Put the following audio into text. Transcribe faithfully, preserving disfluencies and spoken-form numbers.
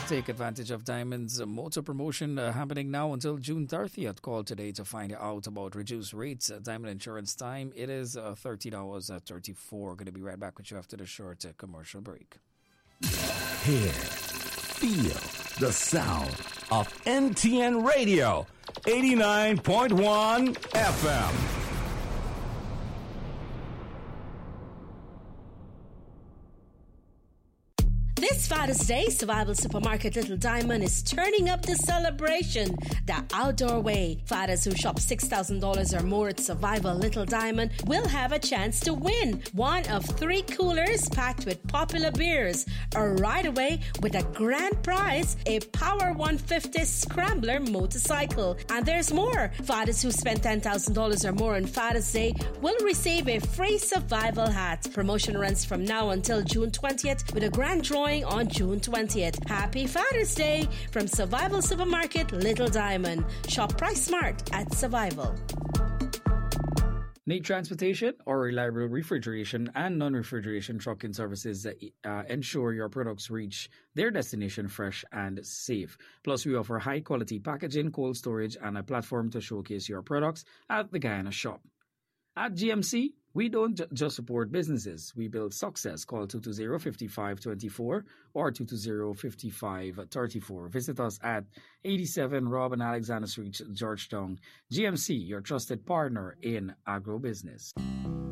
Take advantage of Diamond's motor promotion uh, happening now until June thirtieth. Call today to find out about reduced rates. Uh, Diamond Insurance time, it is uh, thirteen hours at thirty-four. Going to be right back with you after the short uh, commercial break. Hear, feel the sound of N T N Radio, eighty-nine point one F M. This Father's Day, Survival Supermarket Little Diamond is turning up the celebration the outdoor way. Fathers who shop six thousand dollars or more at Survival Little Diamond will have a chance to win one of three coolers packed with popular beers, or right away with a grand prize, a Power one fifty Scrambler motorcycle. And there's more. Fathers who spend ten thousand dollars or more on Father's Day will receive a free survival hat. Promotion runs from now until June twentieth with a grand drawing on June twentieth. Happy Father's Day from Survival Supermarket Little Diamond. Shop Price Smart at Survival. Need transportation or reliable refrigeration and non-refrigeration trucking services that uh, ensure your products reach their destination fresh and safe. Plus, we offer high-quality packaging, cold storage, and a platform to showcase your products at the Guyana shop. At G M C, we don't ju- just support businesses. We build success. Call two two zero, five five two four or two two zero, five five three four. Visit us at eighty-seven Rob and Alexander Street, Georgetown. G M C, your trusted partner in agro-business.